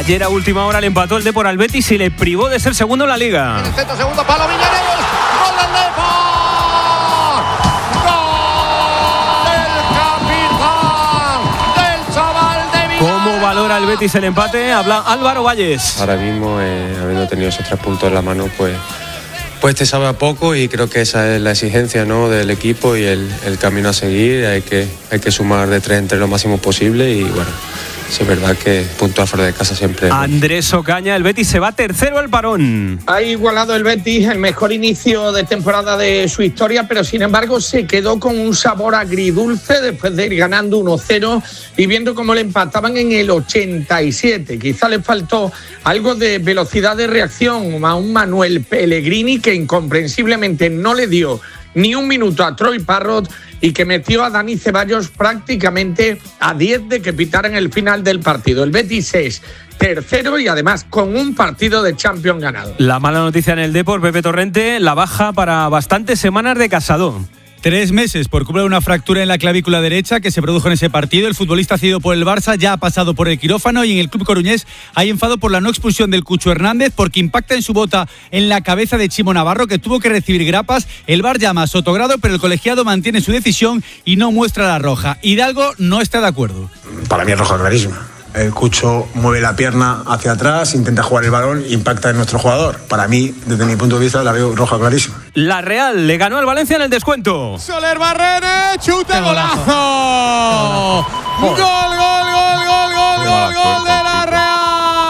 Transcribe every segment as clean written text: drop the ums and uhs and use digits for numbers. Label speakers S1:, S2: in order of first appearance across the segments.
S1: Ayer a última hora le empató el Depor al Betis y le privó de ser segundo en la Liga.
S2: En el centro, segundo palo, Villareal. ¡Gol del Depor!
S1: ¿Cómo valora el Betis el empate? Habla Álvaro Valles.
S3: Ahora mismo, habiendo tenido esos 3 puntos en la mano, pues te sabe a poco, y creo que esa es la exigencia, ¿no?, del equipo y el camino a seguir. Hay que sumar de 3 entre lo máximo posible y bueno, sí es verdad que puntuar fuera de casa siempre.
S1: Andrés Ocaña, el Betis se va tercero al parón.
S4: Ha igualado el Betis el mejor inicio de temporada de su historia, pero sin embargo se quedó con un sabor agridulce después de ir ganando 1-0 y viendo cómo le empataban en el 87. Quizá le faltó algo de velocidad de reacción a un Manuel Pellegrini que incomprensiblemente no le dio ni un minuto a Troy Parrott y que metió a Dani Ceballos prácticamente a 10 de que pitaran el final del partido. El Betis es tercero y además con un partido de Champions ganado.
S1: La mala noticia en el Depor, Pepe Torrente, la baja para bastantes semanas de Casado.
S5: 3 meses por culpa de una fractura en la clavícula derecha que se produjo en ese partido. El futbolista cedido por el Barça ya ha pasado por el quirófano y en el club coruñés hay enfado por la no expulsión del Cucho Hernández porque impacta en su bota en la cabeza de Chimo Navarro, que tuvo que recibir grapas. El VAR llama a Sotogrado, pero el colegiado mantiene su decisión y no muestra la roja. Hidalgo no está de acuerdo.
S6: Para mí es roja clarísima. El Cucho mueve la pierna hacia atrás, intenta jugar el balón, impacta en nuestro jugador. Para mí, desde mi punto de vista, la veo roja clarísima.
S1: La Real le ganó al Valencia en el descuento.
S2: Soler Barrene, chute, golazo. Gol de la Real.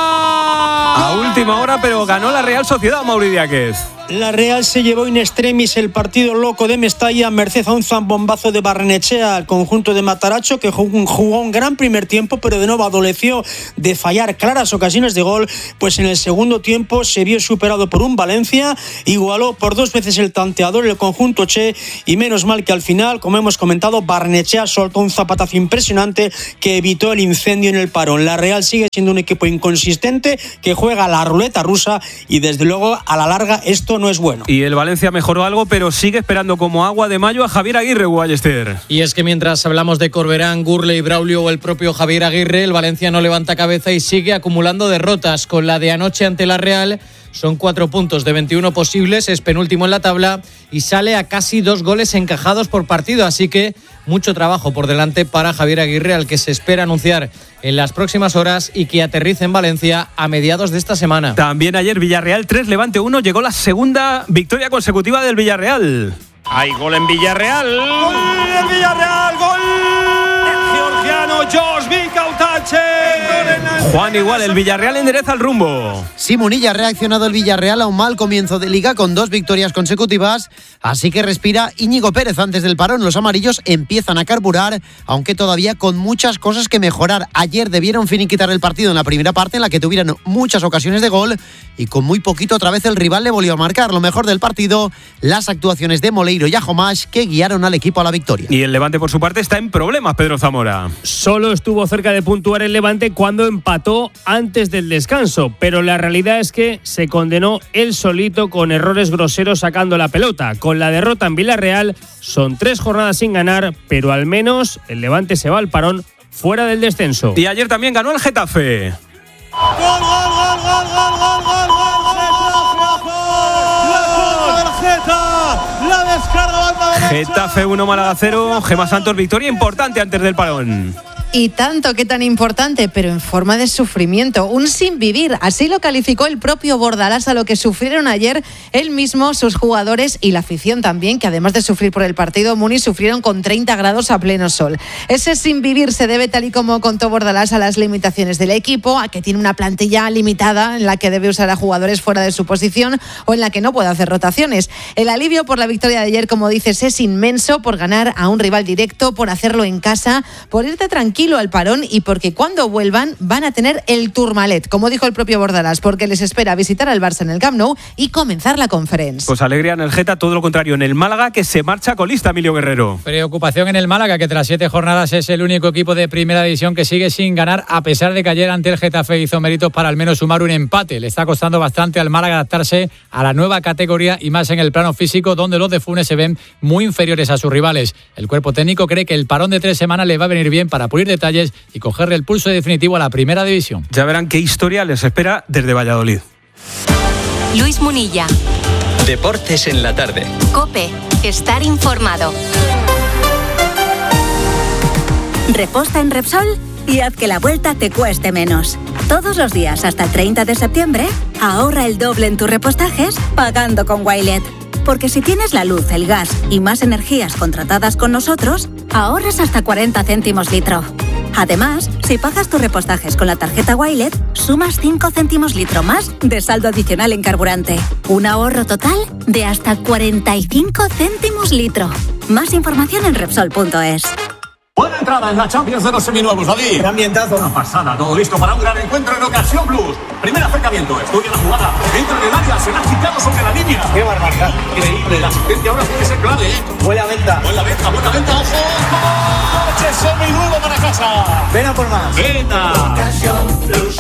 S1: A última hora, pero ganó la Real Sociedad, Mauri Díaz.
S7: La Real se llevó in extremis el partido loco de Mestalla, merced a un zambombazo de Barrenechea al conjunto de Mataracho, que jugó un gran primer tiempo, pero de nuevo adoleció de fallar claras ocasiones de gol, pues en el segundo tiempo se vio superado por un Valencia, igualó por 2 veces el tanteador el conjunto Che, y menos mal que al final, como hemos comentado, Barrenechea soltó un zapatazo impresionante que evitó el incendio en el parón. La Real sigue siendo un equipo inconsistente que juega a la ruleta rusa y desde luego a la larga esto no es bueno.
S1: Y el Valencia mejoró algo, pero sigue esperando como agua de mayo a Javier Aguirre, Guayester.
S8: Y es que mientras hablamos de Corberán, Gurley, Braulio o el propio Javier Aguirre, el Valencia no levanta cabeza y sigue acumulando derrotas. Con la de anoche ante la Real, son 4 puntos de 21 posibles, es penúltimo en la tabla y sale a casi 2 goles encajados por partido, así que mucho trabajo por delante para Javier Aguirre, al que se espera anunciar en las próximas horas y que aterrice en Valencia a mediados de esta semana.
S1: También ayer Villarreal 3, Levante 1, llegó la segunda victoria consecutiva del Villarreal.
S9: Hay gol en Villarreal.
S2: Gol del Villarreal, gol georgiano Josh Vikautache.
S1: Juan, igual, el Villarreal endereza el rumbo.
S10: Simonilla ha reaccionado el Villarreal a un mal comienzo de Liga con 2 victorias consecutivas, así que respira Íñigo Pérez antes del parón. Los amarillos empiezan a carburar, aunque todavía con muchas cosas que mejorar. Ayer debieron finiquitar el partido en la primera parte, en la que tuvieron muchas ocasiones de gol, y con muy poquito otra vez el rival le volvió a marcar. Lo mejor del partido, las actuaciones de Moleiro y Ajomash, que guiaron al equipo a la victoria.
S1: Y el Levante, por su parte, está en problemas, Pedro Zamora.
S11: Solo estuvo cerca de puntuar el Levante cuando empató antes del descanso, pero la realidad es que se condenó él solito con errores groseros sacando la pelota. Con la derrota en Villarreal son 3 jornadas sin ganar, pero al menos el Levante se va al parón fuera del descenso.
S1: Y ayer también ganó el Getafe. Getafe 1, Málaga 0. Gemma Santos, victoria importante antes del parón.
S12: Y tanto, que tan importante, pero en forma de sufrimiento, un sin vivir. Así lo calificó el propio Bordalás a lo que sufrieron ayer él mismo, sus jugadores y la afición también, que además de sufrir por el partido, Muni, sufrieron con 30 grados a pleno sol. Ese sin vivir se debe, tal y como contó Bordalás, a las limitaciones del equipo, a que tiene una plantilla limitada en la que debe usar a jugadores fuera de su posición o en la que no puede hacer rotaciones. El alivio por la victoria de ayer, como dices, es inmenso, por ganar a un rival directo, por hacerlo en casa, por irte tranquilo al parón y porque cuando vuelvan van a tener el Tourmalet, como dijo el propio Bordalás, porque les espera visitar al Barça en el Camp Nou y comenzar la Conference.
S1: Pues alegría en el Geta, todo lo contrario en el Málaga, que se marcha colista, Emilio Guerrero.
S13: Preocupación en el Málaga, que tras 7 jornadas es el único equipo de primera división que sigue sin ganar, a pesar de que ayer ante el Getafe hizo méritos para al menos sumar un empate. Le está costando bastante al Málaga adaptarse a la nueva categoría y más en el plano físico, donde los de Funes se ven muy inferiores a sus rivales. El cuerpo técnico cree que el parón de 3 semanas le va a venir bien para pulir detalles y cogerle el pulso definitivo a la primera división.
S1: Ya verán qué historia les espera desde Valladolid.
S14: Luis Munilla.
S15: Deportes en la tarde.
S14: COPE. Estar informado.
S16: Reposta en Repsol y haz que la vuelta te cueste menos. Todos los días hasta el 30 de septiembre, ahorra el doble en tus repostajes pagando con Wilet. Porque si tienes la luz, el gas y más energías contratadas con nosotros, ahorras hasta 40 céntimos litro. Además, si pagas tus repostajes con la tarjeta Wilet, sumas 5 céntimos litro más de saldo adicional en carburante. Un ahorro total de hasta 45 céntimos litro. Más información en Repsol.es.
S17: Buena entrada en la Champions de los seminuevos, David.
S18: Qué ambientazo.
S17: Una pasada, todo listo para un gran encuentro en Ocasión Plus. Primer acercamiento, estudia la jugada. Dentro del área, se la ha quitado sobre la línea.
S18: Qué barbaridad.
S17: Increíble, la asistencia ahora tiene que ser clave, ¿eh?
S18: Buena venta.
S17: Buena venta, ojo. ¡Coche seminuevo para casa!
S18: Ven a por más.
S17: ¡Venta!
S18: Ocasión Plus.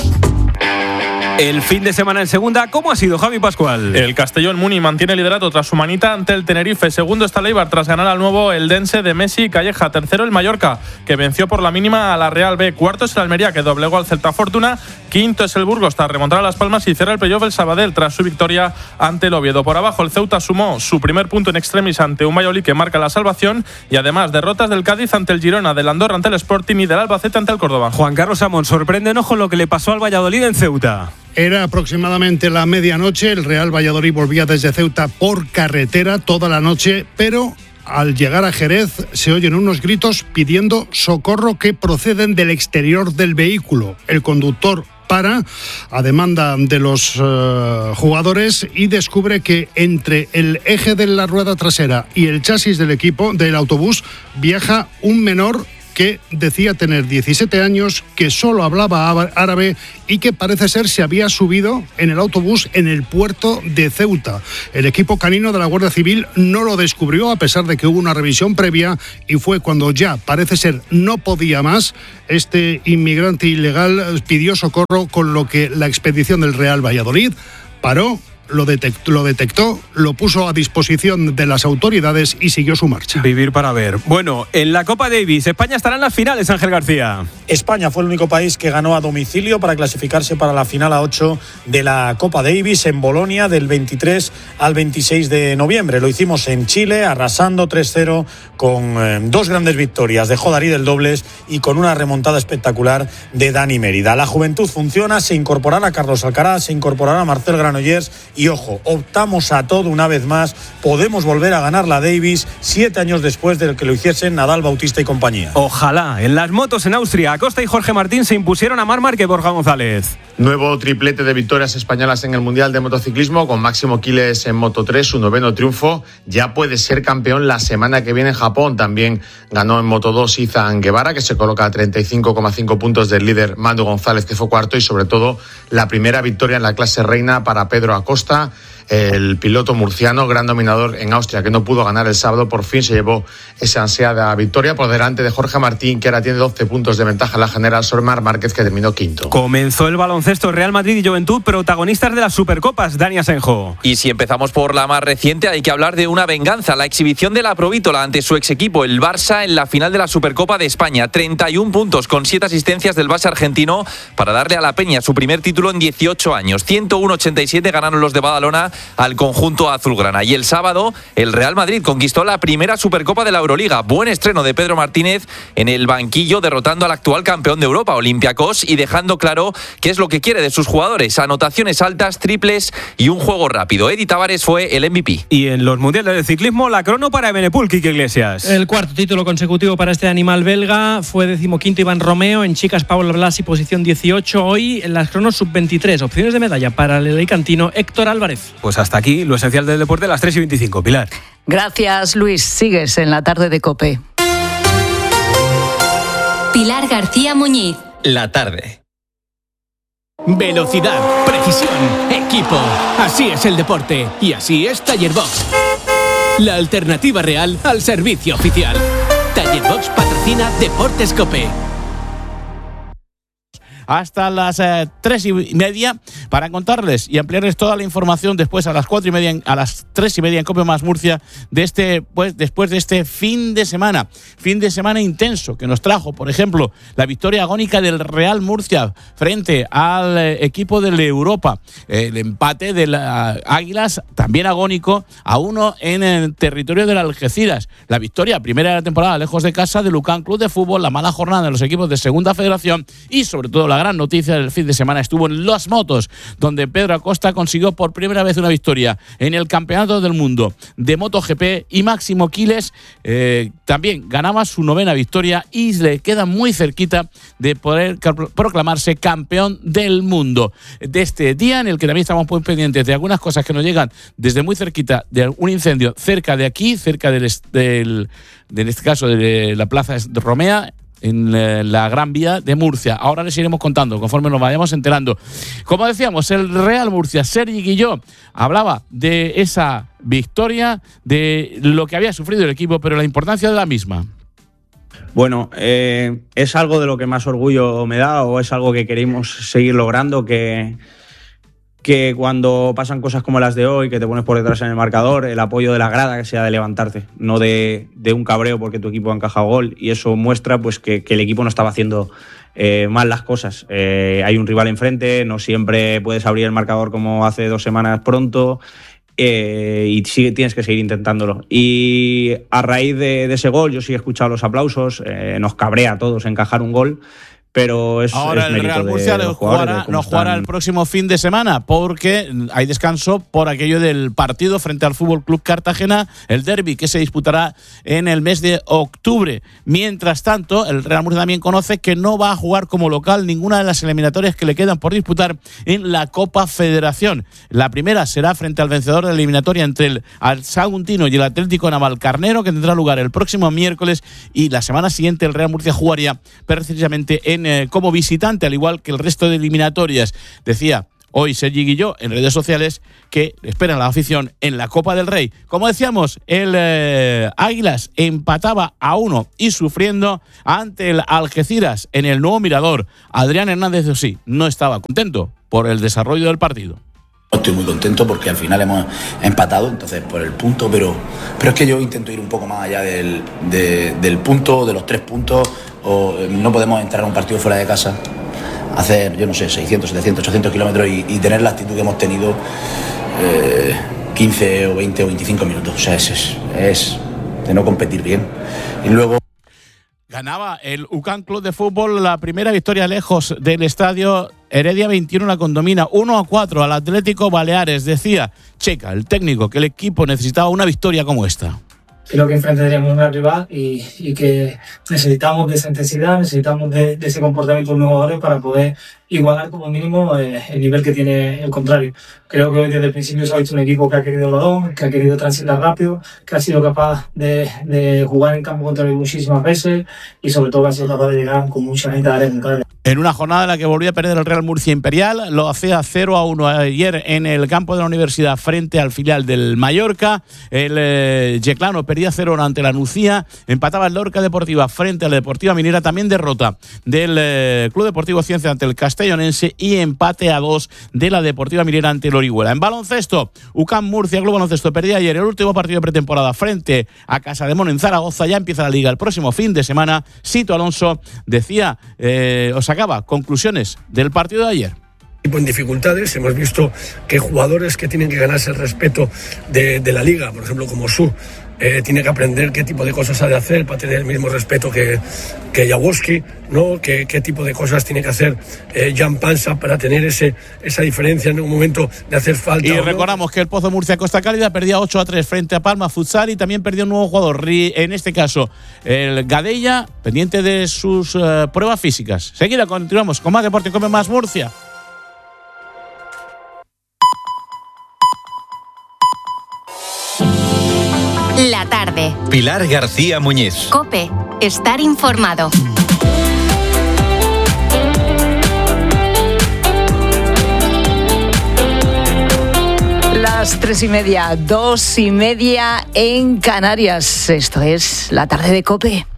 S1: El fin de semana en segunda, ¿cómo ha sido, Javi Pascual?
S19: El Castellón Muni mantiene liderato tras su manita ante el Tenerife. Segundo está el Eibar tras ganar al nuevo Eldense de Messi y Calleja. Tercero el Mallorca, que venció por la mínima a la Real B. Cuarto es el Almería, que doblegó al Celta Fortuna. Quinto es el Burgos tras remontar a Las Palmas y cierra el playoff el Sabadell tras su victoria ante el Oviedo. Por abajo el Ceuta sumó su primer punto en extremis ante un Valladolid que marca la salvación y además derrotas del Cádiz ante el Girona, del Andorra ante el Sporting y del Albacete ante el Córdoba.
S1: Juan Carlos Amón, sorpréndenos con lo que le pasó al Valladolid en Ceuta.
S20: Era aproximadamente la medianoche, el Real Valladolid volvía desde Ceuta por carretera toda la noche, pero al llegar a Jerez se oyen unos gritos pidiendo socorro que proceden del exterior del vehículo. El conductor para a demanda de los jugadores y descubre que entre el eje de la rueda trasera y el chasis del equipo del autobús viaja un menor que decía tener 17 años, que solo hablaba árabe y que parece ser se había subido en el autobús en el puerto de Ceuta. El equipo canino de la Guardia Civil no lo descubrió a pesar de que hubo una revisión previa y fue cuando ya parece ser no podía más. Este inmigrante ilegal pidió socorro, con lo que la expedición del Real Valladolid paró. Lo detectó, lo puso a disposición de las autoridades y siguió su marcha.
S1: Vivir para ver. Bueno, en la Copa Davis, España estará en las finales, Ángel García.
S21: España fue el único país que ganó a domicilio para clasificarse para la final a 8 de la Copa Davis en Bolonia del 23 al 26 de noviembre. Lo hicimos en Chile, arrasando 3-0 con dos grandes victorias de Jodarí del dobles y con una remontada espectacular de Dani Mérida. La juventud funciona, se incorporará Carlos Alcaraz, se incorporará Marcel Granollers. Y ojo, optamos a todo una vez más. Podemos volver a ganar la Davis 7 años después de que lo hiciesen Nadal, Bautista y compañía.
S1: Ojalá. En las motos en Austria, Acosta y Jorge Martín se impusieron a Marc Márquez y Borja González.
S22: Nuevo triplete de victorias españolas en el Mundial de Motociclismo con Máximo Quiles en Moto3, su 9º triunfo. Ya puede ser campeón la semana que viene en Japón. También ganó en Moto2 Izan Guevara, que se coloca a 35,5 puntos del líder Manu González, que fue cuarto, y sobre todo la primera victoria en la clase reina para Pedro Acosta. El piloto murciano, gran dominador en Austria, que no pudo ganar el sábado, por fin se llevó esa ansiada victoria por delante de Jorge Martín, que ahora tiene 12 puntos de ventaja en la general sobre Marc Márquez, que terminó quinto.
S1: Comenzó el baloncesto. Real Madrid y Juventud, protagonistas de las Supercopas. Dani Asenjo.
S23: Y si empezamos por la más reciente, hay que hablar de una venganza, la exhibición de la Provítola ante su ex equipo, el Barça, en la final de la Supercopa de España. 31 puntos con 7 asistencias del Barça argentino para darle a la Peña su primer título en 18 años. 101-87 ganaron los de Badalona al conjunto azulgrana. Y el sábado, el Real Madrid conquistó la primera Supercopa de la Euroliga. Buen estreno de Pedro Martínez en el banquillo, derrotando al actual campeón de Europa, Olympiacos, y dejando claro qué es lo que quiere de sus jugadores: anotaciones altas, triples y un juego rápido. Edi Tavares fue el MVP.
S1: Y en los mundiales de ciclismo, la crono para Ebenepul, Quique Iglesias.
S24: El cuarto título consecutivo para este animal belga. Fue 15º Iván Romeo. En chicas, Pablo Blasi, posición 18. Hoy en las cronos sub-23. Opciones de medalla para el alicantino Héctor Álvarez.
S1: Pues hasta aquí lo esencial del deporte, a las 3:25. Pilar.
S25: Gracias, Luis. Sigues en la tarde de COPE.
S14: Pilar García Muñiz.
S15: La tarde.
S26: Velocidad, precisión, equipo. Así es el deporte y así es Taller Box. La alternativa real al servicio oficial. Taller Box patrocina Deportes COPE.
S3: hasta las 3:30 para contarles y ampliarles toda la información después a las 4:30, a las 3:30 en COPE Más Murcia después de este fin de semana intenso que nos trajo, por ejemplo, la victoria agónica del Real Murcia frente al equipo del Europa, el empate de las Águilas también agónico a 1 en el territorio del Algeciras, la victoria primera de la temporada lejos de casa del UCAM Club de Fútbol, la mala jornada de los equipos de Segunda Federación y sobre todo la gran noticia del fin de semana estuvo en Las Motos, donde Pedro Acosta consiguió por primera vez una victoria en el Campeonato del Mundo de MotoGP y Máximo Quiles también ganaba su 9ª victoria y le queda muy cerquita de poder proclamarse campeón del mundo. De este día en el que también estamos muy pendientes de algunas cosas que nos llegan desde muy cerquita de un incendio cerca de aquí, cerca en este caso de la Plaza de Romea, en la Gran Vía de Murcia. Ahora les iremos contando conforme nos vayamos enterando. Como decíamos, el Real Murcia, Sergi Guilló hablaba de esa victoria, de lo que había sufrido el equipo, pero la importancia de la misma.
S4: Bueno, es algo de lo que más orgullo me da, o es algo que queremos seguir logrando, que cuando pasan cosas como las de hoy, que te pones por detrás en el marcador, el apoyo de la grada que sea de levantarte, no de un cabreo porque tu equipo ha encajado gol, y eso muestra pues que el equipo no estaba haciendo mal las cosas. Hay un rival enfrente, no siempre puedes abrir el marcador como hace 2 semanas pronto, y tienes que seguir intentándolo. Y a raíz de ese gol, yo sí he escuchado los aplausos, nos cabrea a todos encajar un gol, pero
S3: ahora el Real Murcia no jugará el próximo fin de semana porque hay descanso por aquello del partido frente al Fútbol Club Cartagena, el derbi que se disputará en el mes de octubre. Mientras tanto, el Real Murcia también conoce que no va a jugar como local ninguna de las eliminatorias que le quedan por disputar en la Copa Federación. La primera será frente al vencedor de la eliminatoria entre el Saguntino y el Atlético Navalcarnero, que tendrá lugar el próximo miércoles, y la semana siguiente el Real Murcia jugaría precisamente como visitante, al igual que el resto de eliminatorias. Decía hoy Sergi Guilló en redes sociales que esperan a la afición en la Copa del Rey. Como decíamos, el Águilas empataba a 1 y sufriendo ante el Algeciras en el Nuevo Mirador. Adrián Hernández, sí, no estaba contento por el desarrollo del partido.
S5: Estoy muy contento porque al final hemos empatado, entonces por el punto, pero es que yo intento ir un poco más allá del punto, de los 3 puntos. No podemos entrar a un partido fuera de casa, hacer, yo no sé, 600, 700, 800 kilómetros y tener la actitud que hemos tenido 15 o 20 o 25 minutos. O sea, es de no competir bien. Y luego
S3: ganaba el UCAM Club de Fútbol la primera victoria lejos del estadio Heredia 21, la condomina 1-4 al Atlético Baleares. Decía Checa, el técnico, que el equipo necesitaba una victoria como esta.
S6: Creo que enfrente tenemos un gran rival y que necesitamos de esa intensidad, necesitamos de ese comportamiento de los jugadores para poder igualar como mínimo el nivel que tiene el contrario. Creo que hoy desde el principio se ha visto un equipo que ha querido el balón, que ha querido transitar rápido, que ha sido capaz de jugar en campo contrario muchísimas veces y sobre todo que ha sido capaz de llegar con mucha gente a área contraria.
S3: En una jornada en la que volvió a perder el Real Murcia Imperial, lo hacía 0-1 ayer en el campo de la Universidad frente al filial del Mallorca. El Yeclano perdía 0-1 ante la Nucía, empataba el Lorca Deportiva frente a la Deportiva Minera, también derrota del Club Deportivo Ciencia ante el Castellonense y empate a 2 de la Deportiva Minera ante el Orihuela. En baloncesto, UCAM Murcia Club Baloncesto perdía ayer el último partido de pretemporada frente a Casademón en Zaragoza. Ya empieza la Liga el próximo fin de semana. Sito Alonso decía, sacaba conclusiones del partido de ayer.
S7: En dificultades, hemos visto que jugadores que tienen que ganarse el respeto de la Liga, por ejemplo como Su, tiene que aprender qué tipo de cosas ha de hacer para tener el mismo respeto que Jaworski, ¿no? Qué tipo de cosas tiene que hacer Jan Pansa para tener esa diferencia en un momento de hacer falta.
S3: Y recordamos que el Pozo Murcia Costa Cálida perdía 8-3 frente a Palma Futsal y también perdió un nuevo jugador, en este caso el Gadella, pendiente de sus pruebas físicas. Seguida continuamos con más Deporte Come Más Murcia.
S14: La tarde.
S15: Pilar García Muñiz.
S14: COPE. Estar informado.
S25: Las 3:30, 2:30 en Canarias. Esto es La Tarde de COPE.